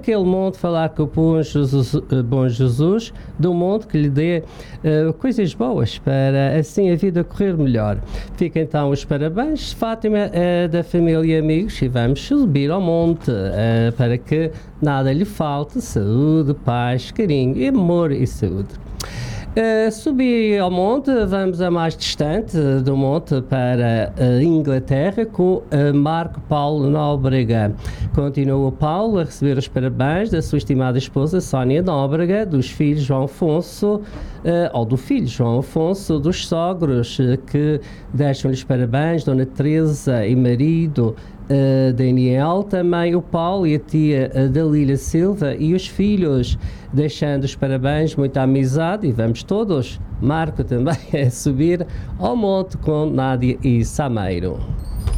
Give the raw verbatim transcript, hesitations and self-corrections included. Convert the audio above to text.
aquele monte falar com o bom Jesus, bom Jesus do monte que lhe dê uh, coisas boas para assim a vida correr melhor. Fica então os parabéns, Fátima, uh, da família e amigos, e vamos subir ao monte uh, para que nada lhe falte, saúde, paz, carinho, amor e saúde. Uh, subir ao monte, vamos a mais distante do monte para a Inglaterra com uh, Marco Paulo Nóbrega. Continua o Paulo a receber os parabéns da sua estimada esposa Sónia Nóbrega, dos filhos João Afonso, uh, ou do filho João Afonso, dos sogros uh, que deixam-lhes parabéns, Dona Teresa e marido Uh, Daniel, também o Paulo e a tia uh, Dalila Silva e os filhos, deixando os parabéns, muita amizade, e vamos todos, Marco também, a subir ao monte com Nádia e Sameiro.